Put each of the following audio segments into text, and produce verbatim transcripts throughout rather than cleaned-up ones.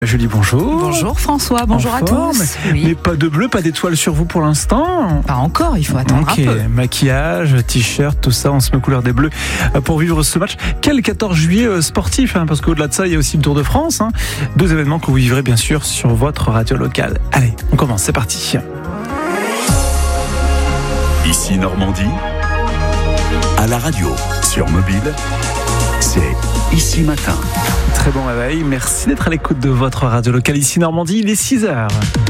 Julie, bonjour. Bonjour François, bonjour en à forme, tous. Mais, Oui. mais pas de bleu, pas d'étoile sur vous pour l'instant. Pas encore, il faut attendre Ok, un peu. maquillage, t-shirt, tout ça, on se met couleur des bleus pour vivre ce match. Quel quatorze juillet sportif, hein, parce qu'au-delà de ça, il y a aussi le Tour de France. Hein. Deux événements que vous vivrez bien sûr sur votre radio locale. Allez, on commence, c'est parti. Ici Normandie, à la radio, sur mobile, c'est Ici Matin. Très bon réveil, merci d'être à l'écoute de votre radio locale ici Normandie, il est six heures.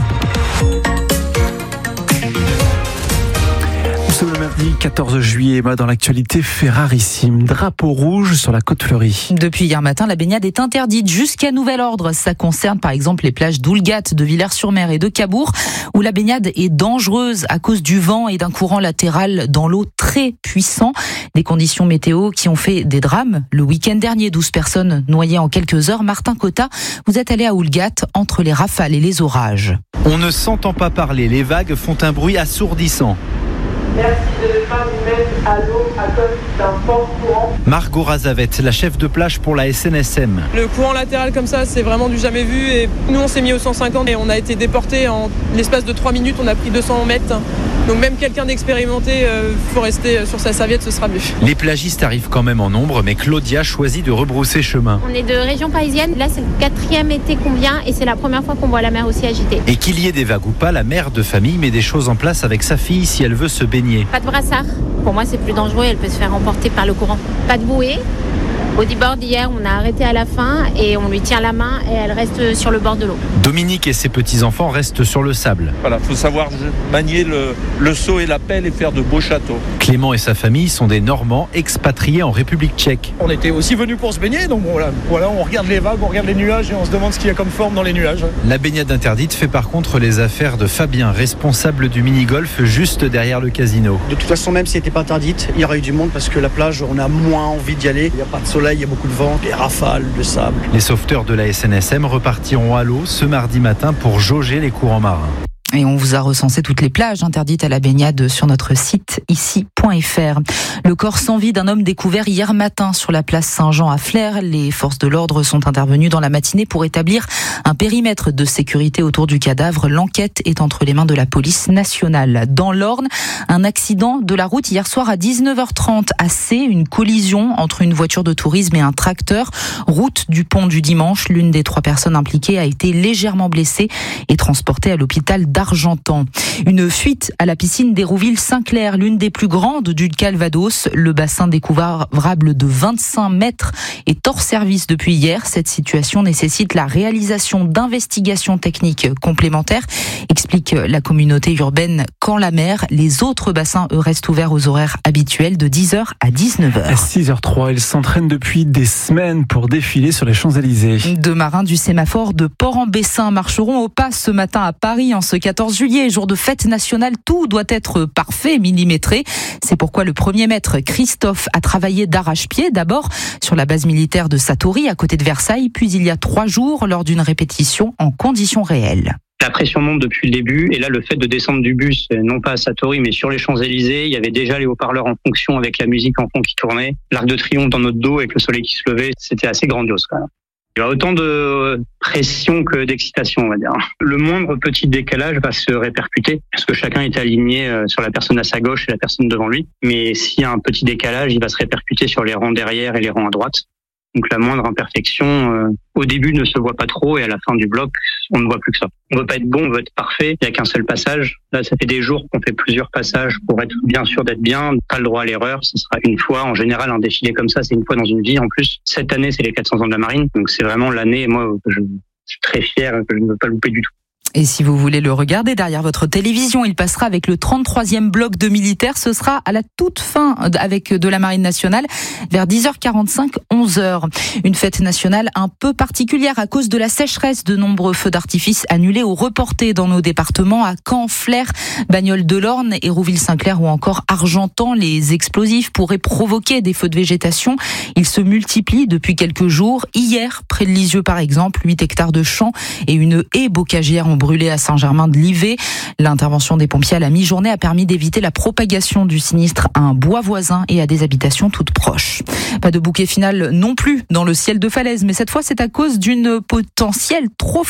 Nous sommes le mardi quatorze juillet, dans l'actualité ferrarissime, drapeau rouge sur la côte fleurie. Depuis hier matin, la baignade est interdite jusqu'à nouvel ordre. Ça concerne par exemple les plages d'Oulgat, de Villers-sur-Mer et de Cabourg, où la baignade est dangereuse à cause du vent et d'un courant latéral dans l'eau très puissant. Des conditions météo qui ont fait des drames. Le week-end dernier, douze personnes noyées en quelques heures. Martin Cotta, vous êtes allé à Oulgat entre les rafales et les orages. On ne s'entend pas parler, les vagues font un bruit assourdissant. Merci de ne pas vous mettre à l'eau à cause d'un fort courant. Margot Razavette, la chef de plage pour la S N S M. Le courant latéral comme ça, c'est vraiment du jamais vu. Et nous, on s'est mis au cent cinquante et on a été déportés en l'espace de trois minutes. On a pris deux cents mètres. Donc même quelqu'un d'expérimenté, il euh, faut rester sur sa serviette, ce sera mieux. Les plagistes arrivent quand même en nombre, mais Claudia choisit de rebrousser chemin. On est de région parisienne. Là, c'est le quatrième été qu'on vient et c'est la première fois qu'on voit la mer aussi agitée. Et qu'il y ait des vagues ou pas, la mère de famille met des choses en place avec sa fille si elle veut se baigner. Pas de brassard. Pour moi, c'est plus dangereux. Elle peut se faire emporter par le courant. Pas de bouée. Bodyboard hier, on a arrêté à la fin et on lui tient la main et elle reste sur le bord de l'eau. Dominique et ses petits-enfants restent sur le sable. Voilà, il faut savoir manier le, le seau et la pelle et faire de beaux châteaux. Clément et sa famille sont des Normands expatriés en République tchèque. On était aussi venus pour se baigner, donc voilà, voilà, on regarde les vagues, on regarde les nuages et on se demande ce qu'il y a comme forme dans les nuages. La baignade interdite fait par contre les affaires de Fabien, responsable du mini-golf juste derrière le casino. De toute façon, même si elle n'était pas interdite, il y aurait eu du monde parce que la plage, on a moins envie d'y aller. Il n'y a pas de soleil, il y a beaucoup de vent, des rafales, de sable. Les sauveteurs de la S N S M repartiront à l'eau ce mardi matin pour jauger les courants marins. Et on vous a recensé toutes les plages interdites à la baignade sur notre site ici point f r. Le corps sans vie d'un homme découvert hier matin sur la place Saint-Jean à Flers. Les forces de l'ordre sont intervenues dans la matinée pour établir un périmètre de sécurité autour du cadavre. L'enquête est entre les mains de la police nationale. Dans l'Orne, un accident de la route hier soir à dix-neuf heures trente à C, une collision entre une voiture de tourisme et un tracteur. Route du pont du Dimanche. L'une des trois personnes impliquées a été légèrement blessée et transportée à l'hôpital d'Argentan. Une fuite à la piscine d'Hérouville-Saint-Clair, l'une des plus grandes du Calvados. Le bassin découvrable de vingt-cinq mètres est hors service depuis hier. Cette situation nécessite la réalisation d'investigations techniques complémentaires, explique la communauté urbaine Quand la mer. Les autres bassins, eux, restent ouverts aux horaires habituels de dix heures à dix-neuf heures. À six heures trois, ils s'entraînent depuis des semaines pour défiler sur les Champs-Élysées. Deux marins du sémaphore de Port-en-Bessin marcheront au pas ce matin à Paris en ce quatorze juillet, jour de fête nationale. Tout doit être parfait, millimétré. C'est pourquoi le premier maître Christophe a travaillé d'arrache-pied, d'abord sur la base militaire de Satory à côté de Versailles, puis il y a trois jours lors d'une répétition en conditions réelles. La pression monte depuis le début et là le fait de descendre du bus, non pas à Satory mais sur les Champs-Élysées, il y avait déjà les haut-parleurs en fonction avec la musique en fond qui tournait, l'Arc de Triomphe dans notre dos avec le soleil qui se levait, c'était assez grandiose quand même. Il y a autant de pression que d'excitation, on va dire. Le moindre petit décalage va se répercuter parce que chacun est aligné sur la personne à sa gauche et la personne devant lui. Mais s'il y a un petit décalage, il va se répercuter sur les rangs derrière et les rangs à droite. Donc la moindre imperfection, euh, au début ne se voit pas trop et à la fin du bloc, on ne voit plus que ça. On veut pas être bon, on veut être parfait. Il n'y a qu'un seul passage. Là, ça fait des jours qu'on fait plusieurs passages pour être bien sûr d'être bien. Pas le droit à l'erreur. Ce sera une fois. En général, un défilé comme ça, c'est une fois dans une vie. En plus, cette année, c'est les quatre cents ans de la marine. Donc c'est vraiment l'année, moi, je, je suis très fier que je ne veux pas louper du tout. Et si vous voulez le regarder derrière votre télévision, il passera avec le trente-troisième bloc de militaires. Ce sera à la toute fin avec de la Marine nationale vers dix heures quarante-cinq, onze heures. Une fête nationale un peu particulière à cause de la sécheresse. De nombreux feux d'artifice annulés ou reportés dans nos départements à Caen, Flers, Bagnoles-de-l'Orne, Hérouville-Saint-Clair ou encore Argentan. Les explosifs pourraient provoquer des feux de végétation. Ils se multiplient depuis quelques jours. Hier, près de Lisieux par exemple, huit hectares de champs et une haie bocagère ont brûlées à Saint-Germain-de-Livet. L'intervention des pompiers à la mi-journée a permis d'éviter la propagation du sinistre à un bois voisin et à des habitations toutes proches. Pas de bouquet final non plus dans le ciel de Falaise, mais cette fois c'est à cause d'une potentielle trop